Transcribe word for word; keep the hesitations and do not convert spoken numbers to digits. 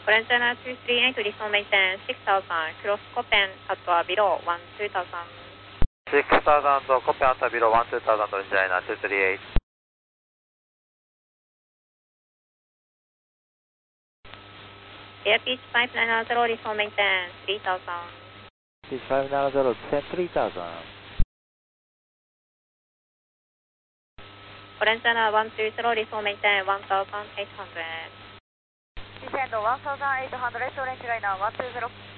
Orange China two three eight, resume maintain six thousand, cross Copen at or below one two thousand. six thousand, Copen at or below one two thousand, Orange China two three eight. Air pitch five nine zero, resume maintain three thousand. Pitch five nine zero, descend three thousand. Orange China one two zero, resume maintain one thousand eight hundred. Descend one thousand eight hundred, Orange Liner one two zero.